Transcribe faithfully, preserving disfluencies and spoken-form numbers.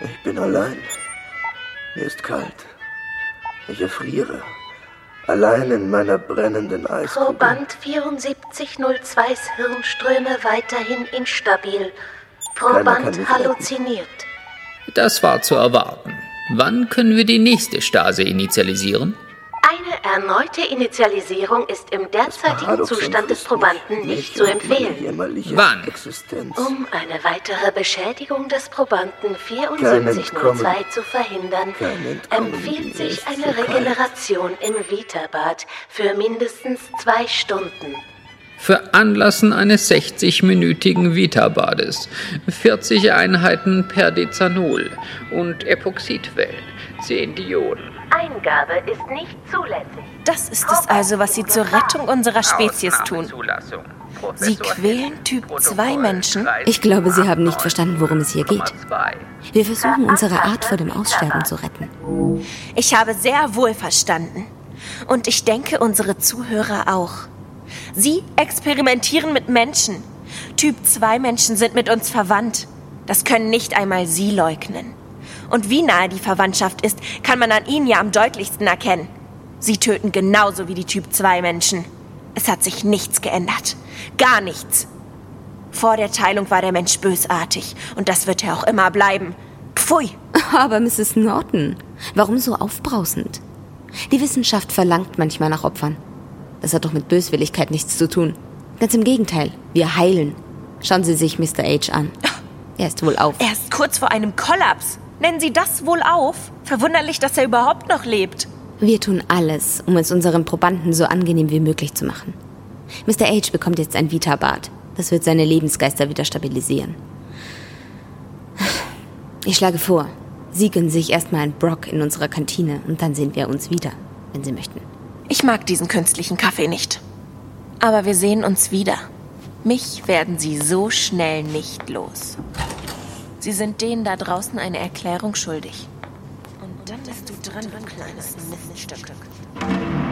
Ich bin allein. Mir ist kalt. Ich erfriere. Allein in meiner brennenden Eiskugel. Proband vierundsiebzig null zwei Hirnströme weiterhin instabil. Proband halluziniert. Das war zu erwarten. Wann können wir die nächste Stase initialisieren? Eine erneute Initialisierung ist im derzeitigen Zustand des Probanden nicht zu empfehlen. Wann? Um eine weitere Beschädigung des Probanden vierundsiebzig null zwei zu verhindern, empfiehlt sich eine Regeneration im Vitabad für mindestens zwei Stunden. Veranlassen eines sechzig-minütigen Vitabades, vierzig Einheiten Perdizanol und Epoxidwellen, zehn Dioden. Eingabe ist nicht zulässig. Das ist es also, was Sie zur Rettung unserer Spezies tun. Sie quälen Typ zwei Menschen? Ich glaube, Sie haben nicht verstanden, worum es hier geht. Wir versuchen, unsere Art vor dem Aussterben zu retten. Ich habe sehr wohl verstanden. Und ich denke, unsere Zuhörer auch. Sie experimentieren mit Menschen. Typ zwei Menschen sind mit uns verwandt. Das können nicht einmal Sie leugnen. Und wie nahe die Verwandtschaft ist, kann man an ihnen ja am deutlichsten erkennen. Sie töten genauso wie die Typ zwei Menschen. Es hat sich nichts geändert. Gar nichts. Vor der Teilung war der Mensch bösartig. Und das wird er auch immer bleiben. Pfui. Aber Misses Norton, warum so aufbrausend? Die Wissenschaft verlangt manchmal nach Opfern. Das hat doch mit Böswilligkeit nichts zu tun. Ganz im Gegenteil, wir heilen. Schauen Sie sich Mister H an. Er ist wohl auf. Er ist kurz vor einem Kollaps. Nennen Sie das wohl auf? Verwunderlich, dass er überhaupt noch lebt. Wir tun alles, um es unseren Probanden so angenehm wie möglich zu machen. Mister H bekommt jetzt ein Vitabad. Das wird seine Lebensgeister wieder stabilisieren. Ich schlage vor, Sie gönnen sich erstmal einen Brock in unserer Kantine und dann sehen wir uns wieder, wenn Sie möchten. Ich mag diesen künstlichen Kaffee nicht. Aber wir sehen uns wieder. Mich werden Sie so schnell nicht los. Sie sind denen da draußen eine Erklärung schuldig. Und dann bist du dran, du kleines Miststück.